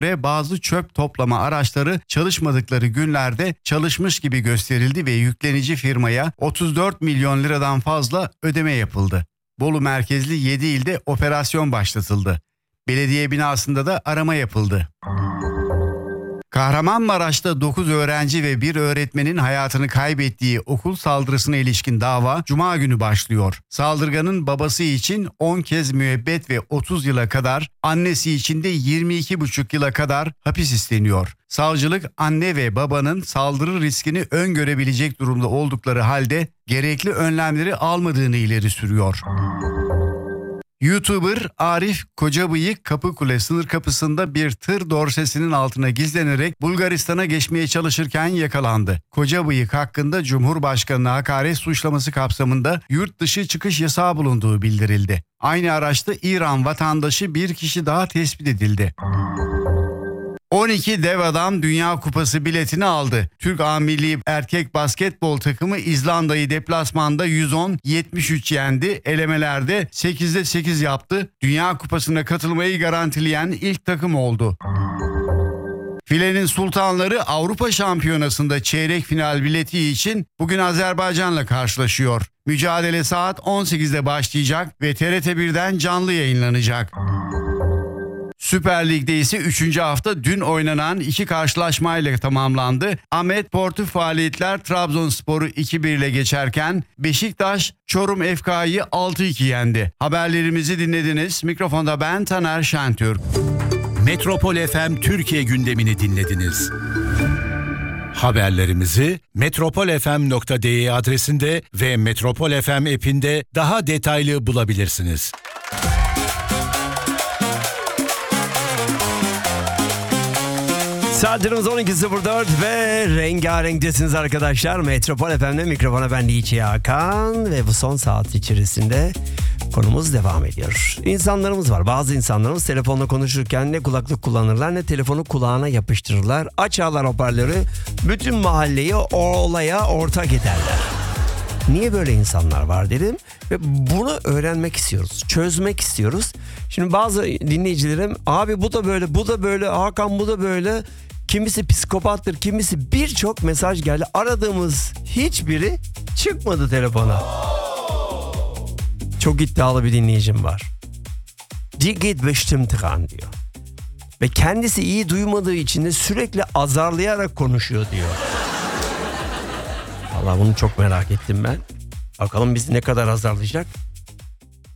ve bazı çöp toplama araçları çalışmadıkları günlerde çalışmış gibi gösterildi ve yüklenici firmaya 34 milyon liradan fazla ödeme yapıldı. Bolu merkezli 7 ilde operasyon başlatıldı. Belediye binasında da arama yapıldı. Kahramanmaraş'ta 9 öğrenci ve 1 öğretmenin hayatını kaybettiği okul saldırısına ilişkin dava Cuma günü başlıyor. Saldırganın babası için 10 kez müebbet ve 30 yıla kadar, annesi için de 22,5 yıla kadar hapis isteniyor. Savcılık anne ve babanın saldırı riskini öngörebilecek durumda oldukları halde gerekli önlemleri almadığını ileri sürüyor. YouTuber Arif Kocabıyık Kapıkule sınır kapısında bir tır dorsesinin altına gizlenerek Bulgaristan'a geçmeye çalışırken yakalandı. Kocabıyık hakkında Cumhurbaşkanı'na hakaret suçlaması kapsamında yurt dışı çıkış yasağı bulunduğu bildirildi. Aynı araçta İran vatandaşı bir kişi daha tespit edildi. 12 dev adam Dünya Kupası biletini aldı. Türk A Milli Erkek Basketbol takımı İzlanda'yı deplasmanda 110-73 yendi. Elemelerde 8'de 8 yaptı. Dünya Kupası'na katılmayı garantileyen ilk takım oldu. Filenin Sultanları Avrupa Şampiyonası'nda çeyrek final bileti için bugün Azerbaycan'la karşılaşıyor. Mücadele saat 18'de başlayacak ve TRT1'den canlı yayınlanacak. Süper Lig'de ise 3. hafta dün oynanan 2 karşılaşmayla tamamlandı. Ahmet Portu Faaliyetler Trabzonspor'u 2-1 ile geçerken Beşiktaş Çorum FK'yı 6-2 yendi. Haberlerimizi dinlediniz. Mikrofonda ben Taner Şentürk. Metropol FM Türkiye gündemini dinlediniz. Haberlerimizi metropolfm.de adresinde ve Metropol FM app'inde daha detaylı bulabilirsiniz. Saatlerimiz 12.04 ve rengarenktesiniz arkadaşlar. Metropol FM'de mikrofona ben Liçi Hakan ve bu son saat içerisinde konumuz devam ediyor. İnsanlarımız var. Bazı insanlarımız telefonla konuşurken ne kulaklık kullanırlar ne telefonu kulağına yapıştırırlar. Açarlar hoparlörü, bütün mahalleyi o olaya ortak ederler. Niye böyle insanlar var dedim ve bunu öğrenmek istiyoruz, çözmek istiyoruz. Şimdi bazı dinleyicilerim abi bu da böyle, bu da böyle, Hakan bu da böyle. Kimisi psikopattır, kimisi birçok mesaj geldi. Aradığımız hiçbiri çıkmadı telefona. Çok iddialı bir dinleyicim var. Die geht bestimmt dran diyor. Ve kendisi iyi duymadığı için de sürekli azarlayarak konuşuyor diyor. Vallahi bunu çok merak ettim ben. Bakalım bizi ne kadar azarlayacak.